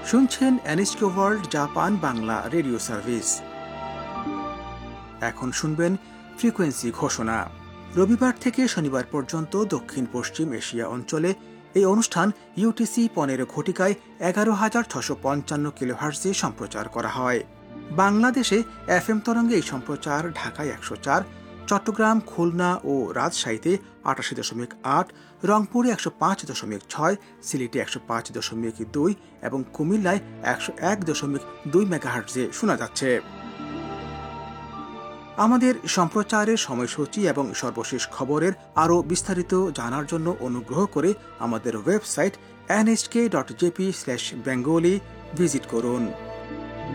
শুনছেন NSK world Japan Bangla radio service. এখন শুনবেন ফ্রিকোয়েন্সি ঘোষণা। রবিবার থেকে শনিবার পর্যন্ত দক্ষিণ পশ্চিম এশিয়া অঞ্চলে এই অনুষ্ঠান ইউটিসি 15 ঘটিকায় 11,655 কিলোহার্টজে সম্প্রচার করা হয়। বাংলাদেশে এফএম তরঙ্গে এই সম্প্রচার ঢাকায় 104, চট্টগ্রাম, খুলনা ও রাজশাহীতে 88.8, রংপুরে 105.6, সিলেটে 105.2 এবং কুমিল্লায় 101.2 মেগাহার্টজে শোনা যাচ্ছে। আমাদের সম্প্রচারের সময়সূচি এবং সর্বশেষ খবরের আরও বিস্তারিত জানার জন্য অনুগ্রহ করে আমাদের ওয়েবসাইট nhk.jp/bengali ভিজিট করুন।